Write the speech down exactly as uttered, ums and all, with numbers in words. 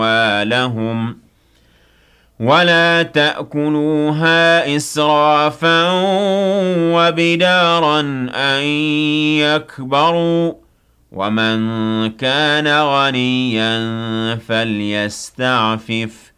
أموالهم ولا تأكلوها إسرافا وبدارا أن يكبروا ومن كان غنيا فليستعفف